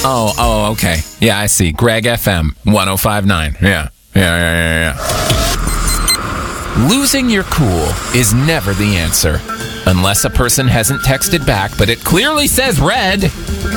Oh, okay. Yeah, I see. Greg FM 105.9. Yeah. Losing your cool is never the answer. Unless a person hasn't texted back, but it clearly says red.